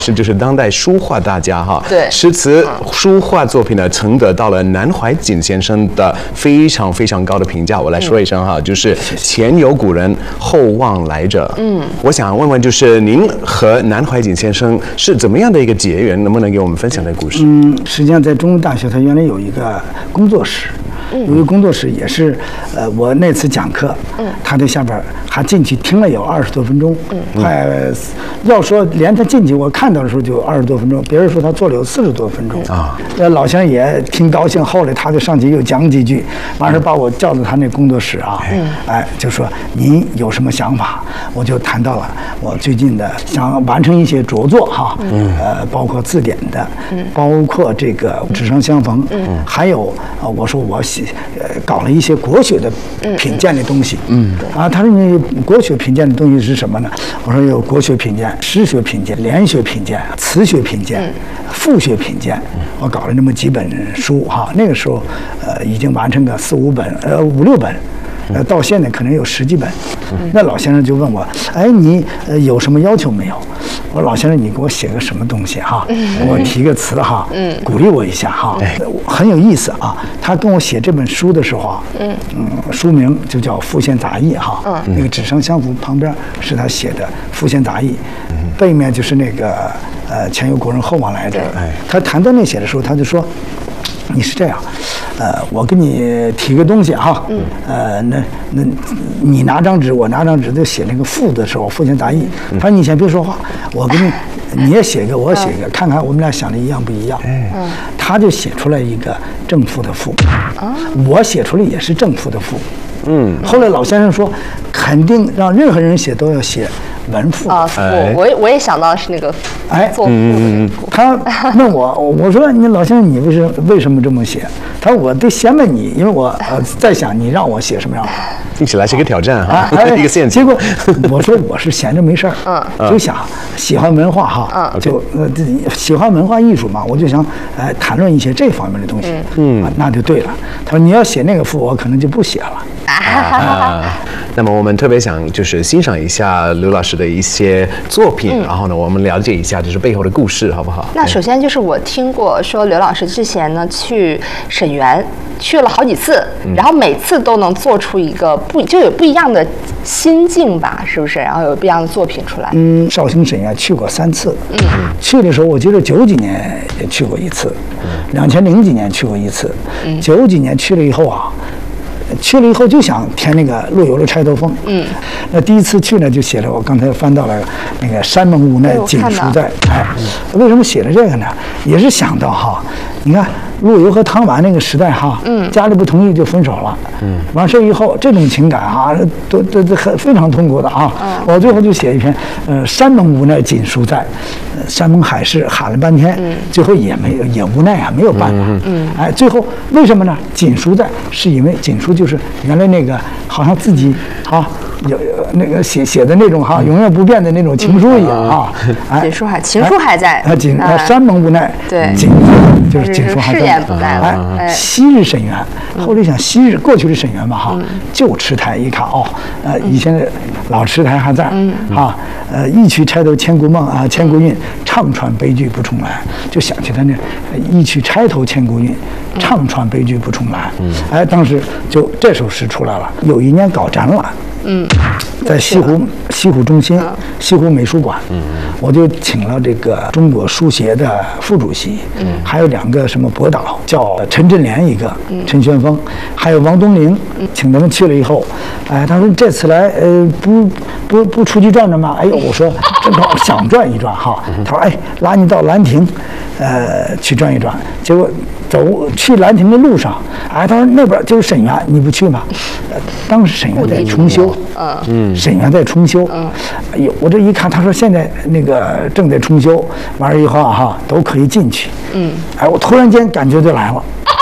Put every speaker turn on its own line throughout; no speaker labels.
是就是当代书画大家哈，
对，
诗词书画作品呢，曾得到了南怀瑾先生的非常非常高的评价。我来说一声哈，就是前有古人，后望来者。我想问问，就是您和南怀瑾先生是怎么样的一个结缘？能不能给我们分享这个故事？
实际上在中文大学，它原来有一个工作室。有一个工作室也是，我那次讲课，他在下边还进去听了有20多分钟，快要说连他进去我看到的时候就20多分钟，别人说他做了有40多分钟啊。老先生也挺高兴，后来他就上去又讲几句，完事把我叫到他那工作室啊，就说您有什么想法？我就谈到了我最近的想完成一些着作哈，包括字典的，包括这个纸上相逢，还有我说我搞了一些国学的品鉴的东西，他说你国学品鉴的东西是什么呢？我说有国学品鉴、诗学品鉴、联学品鉴、词学品鉴、赋学品鉴，我搞了那么几本书哈。那个时候已经完成个4、5本，5、6本。到现在可能有10几本。那老先生就问我，哎，你有什么要求没有？我说老先生，你给我写个什么东西哈？我提个词哈，鼓励我一下哈，很有意思啊。他跟我写这本书的时候啊，书名就叫《复现杂义》哈，那个纸上相符旁边是他写的《复现杂义》，背面就是那个前有古人后望来者。他谈到那写的时候，他就说。你是这样，我给你提个东西哈，那你拿张纸，我拿张纸，就写那个赋的时候，复现杂义。他说你先别说话，我给你也写一个，我写一个，看看我们俩想的一样不一样。他就写出来一个正赋的赋，我写出来也是正赋的赋。后来老先生说，肯定让任何人写都要写文赋
啊。我也想到是那个做赋的。
他问我说你老先生你为什么这么写？他说我得先问你，因为我在想你让我写什么样。
听起来是一个挑战哈，一个陷阱。
结果我说我是闲着没事儿，就想喜欢文化哈，就喜欢文化艺术嘛，我就想谈论一些这方面的东西。那就对了。他说你要写那个赋，我可能就不写了。
那么我们特别想就是欣赏一下刘老师的一些作品，然后呢，我们了解一下就是背后的故事，好不好？
那首先就是我听过说刘老师之前呢去沈园去了好几次，然后每次都能做出一个就有不一样的心境吧，是不是？然后有不一样的作品出来。
绍兴沈园去过3次，去的时候我记得90几年也去过1次，2000几年去过1次，90几年去了以后啊。去了以后就想填那个陆游的《钗头凤》。那第一次去呢，就写了我刚才翻到了那个“山盟无奈锦书在”。为什么写了这个呢？也是想到哈，你看陆游和唐婉那个时代哈，家里不同意就分手了。完事以后这种情感哈，都非常痛苦的啊。我最后就写一篇山盟无奈锦书在，山盟海誓喊了半天，最后也无奈啊，没有办法。最后为什么呢？锦书在，是因为锦书就是原来那个好像自己有那个写的那种哈，永远不变的那种情书一样啊。
锦书情书还在。
山盟无奈，
对，
锦就是锦书还在。
誓言不在了。
昔日沈园，后来想昔日过去的沈园嘛哈，旧池台一看以前的老池台还在一曲钗头千古梦啊，千古韵，唱穿悲剧不重来，就想起他那一曲钗头千古韵，唱穿悲剧不重来。当时就这首诗出来了。有一年搞展览。在西湖中心，西湖美术馆，我就请了这个中国书协的副主席，还有2个什么博导，叫陈振联一个，陈玄峰，还有王东陵，请他们去了以后，他说这次来不出去转转吗？我说正好想转一转哈。他说拉你到兰亭，去转一转。结果去兰亭的路上，他说那边就是沈园，你不去吗？当时沈园在重修，沈园在重修。我这一看，他说现在那个正在重修，完了以后都可以进去。我突然间感觉就来了，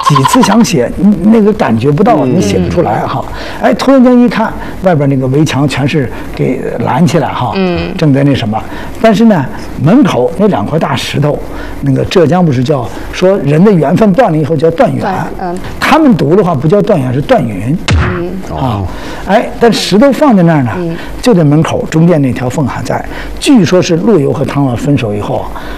几次想写，那个感觉不到，你写不出来哈。哎，突然间一看，外边那个围墙全是给拦起来哈，正在那什么。但是呢，门口那2块大石头，那个浙江不是叫说人的缘分断了以后叫断缘，他们读的话不叫断缘，是断云。啊，哎，但石头放在那儿呢，就在门口中间那条缝还在。据说是陆游和唐老分手以后，